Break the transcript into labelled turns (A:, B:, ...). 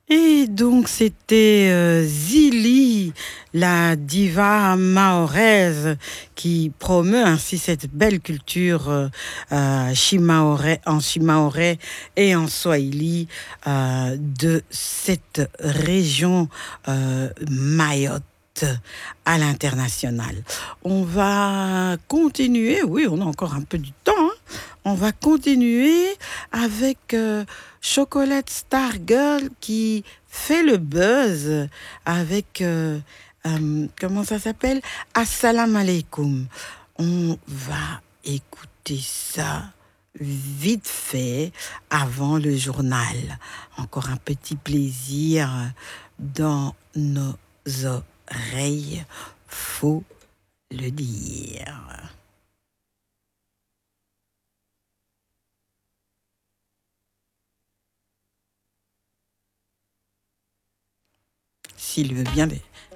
A: Et donc c'était Zili, la diva mahoraise, qui promeut ainsi cette belle culture en shimaoré et en swahili de cette région Mayotte à l'international. On va continuer, oui, on a encore un peu du temps, hein. On va continuer avec Chocolate Stargirl qui fait le buzz avec, comment ça s'appelle? Assalamu alaikum. On va écouter ça vite fait avant le journal. Encore un petit plaisir dans nos oreilles, faut le dire. S'il veut bien